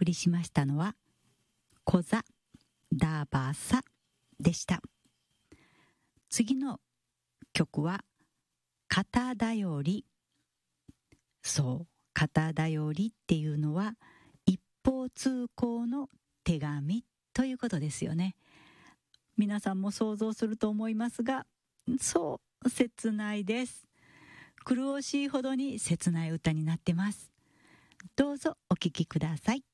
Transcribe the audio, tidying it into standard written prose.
りしましたのはコザダバサでした。次の曲は肩だより。そう、肩だよりっていうのは一方通行の手紙ということですよね。皆さんも想像すると思いますが、そう切ないです。苦しいほどに切ない歌になってます。どうぞお聴きください。